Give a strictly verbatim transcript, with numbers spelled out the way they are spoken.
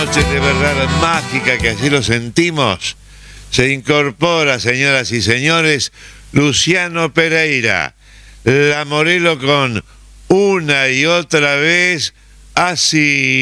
noche de verdad mágica, que así lo sentimos, se incorpora, señoras y señores, Luciano Pereira, la Morelo con Una y Otra Vez, así.